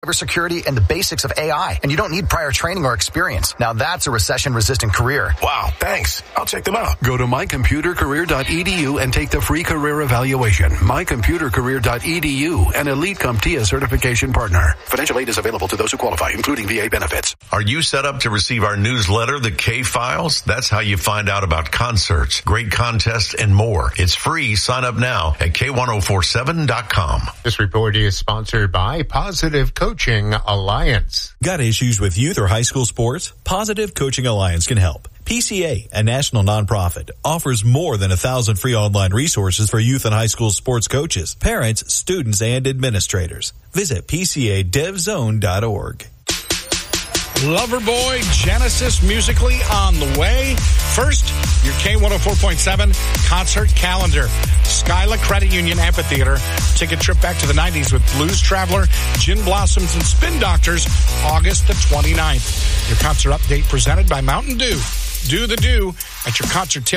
cybersecurity, and the basics of AI. And you don't need prior training or experience. Now that's a recession-resistant career. Wow, thanks. I'll check them out. Go to mycomputercareer.edu and take the free career evaluation. mycomputercareer.edu, an Elite CompTIA certification partner. Financial aid is available to those who qualify, including VA benefits. Are you set up to receive our newsletter, The K-Files? That's how you find out about concerts, great contests, and more. It's free. Sign up now at K1047.com. This report is sponsored by Positive Coaching Alliance. Got issues with youth or high school sports? Positive Coaching Alliance can help. PCA, a national nonprofit, offers more than 1,000 free online resources for youth and high school sports coaches, parents, students, and administrators. Visit PCADevZone.org. Loverboy Genesis musically on the way. First, your K104.7 concert calendar. Skyla Credit Union Amphitheater. Take a trip back to the 90s with Blues Traveler, Gin Blossoms, and Spin Doctors, August the 29th. Your concert update presented by Mountain Dew. Do the do at your concert ticket.